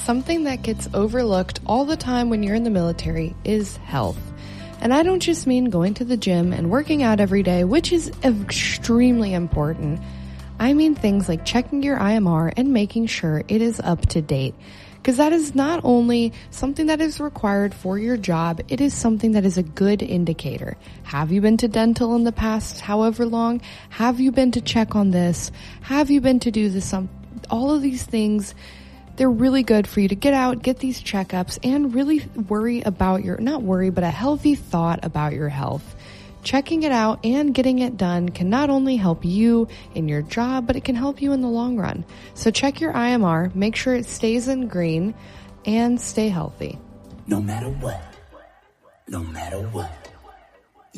something that gets overlooked all the time when you're in the military is health. And I don't just mean going to the gym and working out every day, which is extremely important. I mean things like checking your IMR and making sure it is up to date. Because that is not only something that is required for your job, it is something that is a good indicator. Have you been to dental in the past however long? Have you been to check on this? Have you been to do this? All of these things, they're really good for you to get out, get these checkups, and really worry about a healthy thought about your health. Checking it out and getting it done can not only help you in your job, but it can help you in the long run. So check your IMR, make sure it stays in green, and stay healthy. No matter what. No matter what.